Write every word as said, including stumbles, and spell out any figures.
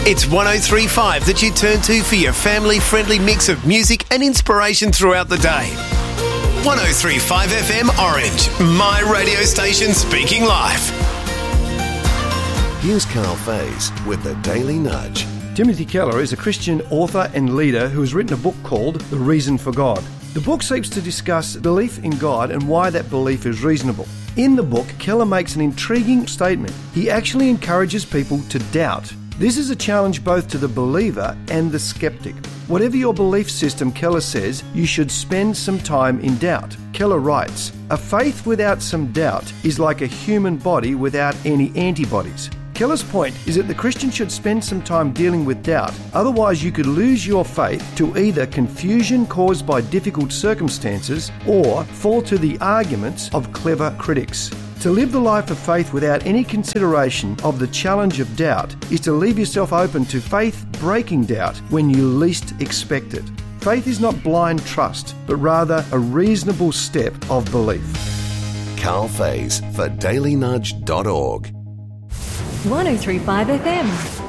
It's one oh three point five that you turn to for your family-friendly mix of music and inspiration throughout the day. one oh three point five F M Orange, my radio station speaking live. Here's Carl Faze with the Daily Nudge. Timothy Keller is a Christian author and leader who has written a book called The Reason for God. The book seeks to discuss belief in God and why that belief is reasonable. In the book, Keller makes an intriguing statement. He actually encourages people to doubt. This is a challenge both to the believer and the skeptic. Whatever your belief system, Keller says, you should spend some time in doubt. Keller writes, "A faith without some doubt is like a human body without any antibodies." Keller's point is that the Christian should spend some time dealing with doubt. Otherwise, you could lose your faith to either confusion caused by difficult circumstances or fall to the arguments of clever critics. To live the life of faith without any consideration of the challenge of doubt is to leave yourself open to faith-breaking doubt when you least expect it. Faith is not blind trust, but rather a reasonable step of belief. Carl Faze for daily nudge dot org. one oh three point five F M.